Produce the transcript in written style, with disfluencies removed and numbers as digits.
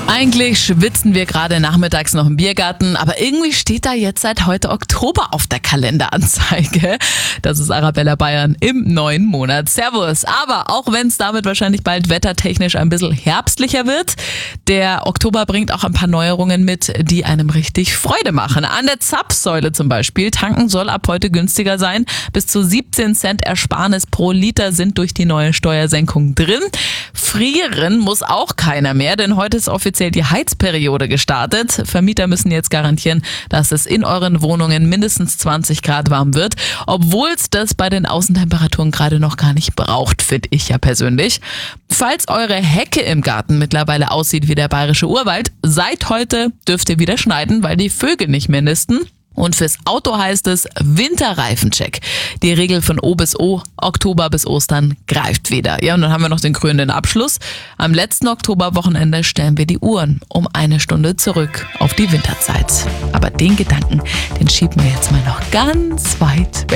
Eigentlich schwitzen wir gerade nachmittags noch im Biergarten, aber irgendwie steht da jetzt seit heute Oktober auf der Kalenderanzeige. Das ist Arabella Bayern im neuen Monat. Servus. Aber auch wenn es damit wahrscheinlich bald wettertechnisch ein bisschen herbstlicher wird, der Oktober bringt auch ein paar Neuerungen mit, die einem richtig Freude machen. An der Zapfsäule zum Beispiel. Tanken soll ab heute günstiger sein. Bis zu 17 Cent Ersparnis pro Liter sind durch die neue Steuersenkung drin. Frieren muss auch keiner mehr, denn heute ist offiziell die Heizperiode gestartet. Vermieter müssen jetzt garantieren, dass es in euren Wohnungen mindestens 20 Grad warm wird, obwohl es das bei den Außentemperaturen gerade noch gar nicht braucht, finde ich ja persönlich. Falls eure Hecke im Garten mittlerweile aussieht wie der bayerische Urwald, seit heute dürft ihr wieder schneiden, weil die Vögel nicht mehr nisten. Und fürs Auto heißt es Winterreifencheck. Die Regel von O bis O, Oktober bis Ostern, greift wieder. Ja, und dann haben wir noch den krönenden Abschluss. Am letzten Oktoberwochenende stellen wir die Uhren um 1 Stunde zurück auf die Winterzeit. Aber den Gedanken, den schieben wir jetzt mal noch ganz weit weg.